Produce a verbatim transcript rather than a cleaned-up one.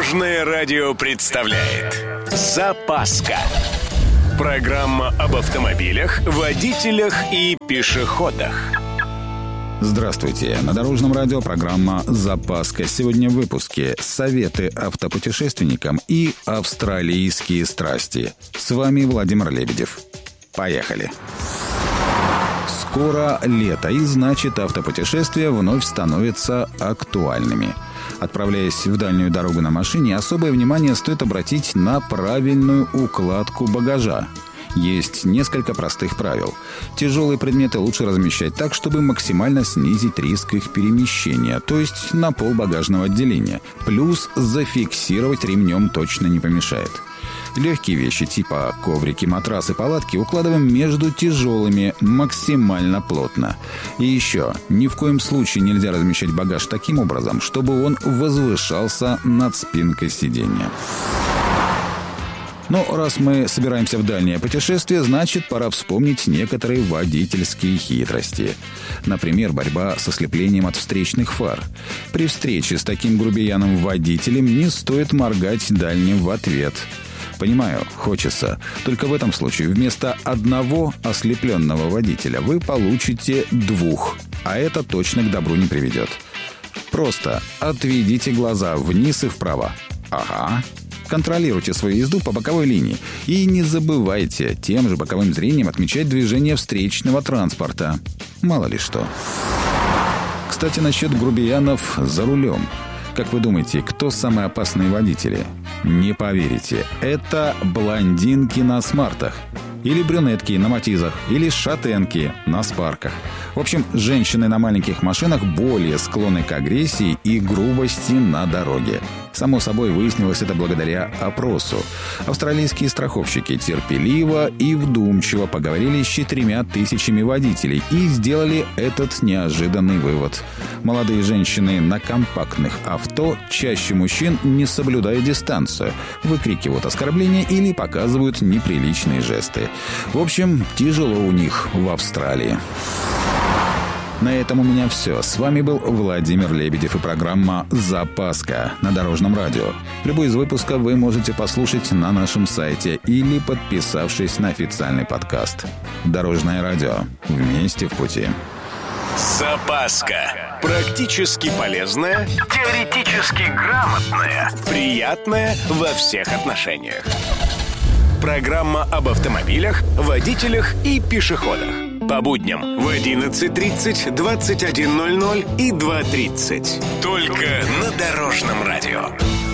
Дорожное радио представляет «Запаска». Программа об автомобилях, водителях и пешеходах. Здравствуйте! На Дорожном радио программа «Запаска». Сегодня в выпуске советы автопутешественникам и австралийские страсти. С вами Владимир Лебедев. Поехали! Скоро лето, и значит, автопутешествия вновь становятся актуальными. Отправляясь в дальнюю дорогу на машине, особое внимание стоит обратить на правильную укладку багажа. Есть несколько простых правил. Тяжелые предметы лучше размещать так, чтобы максимально снизить риск их перемещения, то есть на пол багажного отделения. Плюс зафиксировать ремнем точно не помешает. Легкие вещи типа коврики, матрасы, палатки укладываем между тяжелыми максимально плотно. И еще, ни в коем случае нельзя размещать багаж таким образом, чтобы он возвышался над спинкой сиденья. Но раз мы собираемся в дальнее путешествие, значит, пора вспомнить некоторые водительские хитрости. Например, борьба с ослеплением от встречных фар. При встрече с таким грубияном-водителем не стоит моргать дальним в ответ. Понимаю, хочется. Только в этом случае вместо одного ослепленного водителя вы получите двух. А это точно к добру не приведет. Просто отведите глаза вниз и вправо. Ага. Контролируйте свою езду по боковой линии. И не забывайте тем же боковым зрением отмечать движение встречного транспорта. Мало ли что. Кстати, насчет грубиянов за рулем. Как вы думаете, кто самые опасные водители? Не поверите, это блондинки на смартах. Или брюнетки на матизах, или шатенки на спарках. В общем, женщины на маленьких машинах более склонны к агрессии и грубости на дороге. Само собой, выяснилось это благодаря опросу. Австралийские страховщики терпеливо и вдумчиво поговорили с четырьмя тысячами водителей и сделали этот неожиданный вывод. Молодые женщины на компактных авто чаще мужчин не соблюдают дистанцию, выкрикивают оскорбления или показывают неприличные жесты. В общем, тяжело у них в Австралии. На этом у меня все. С вами был Владимир Лебедев и программа «Запаска» на Дорожном радио. Любой из выпусков вы можете послушать на нашем сайте или подписавшись на официальный подкаст. Дорожное радио. Вместе в пути. «Запаска». Практически полезная, теоретически грамотная, приятная во всех отношениях. Программа об автомобилях, водителях и пешеходах. По будням в одиннадцать тридцать, двадцать один ноль ноль и два тридцать. Только на Дорожном радио.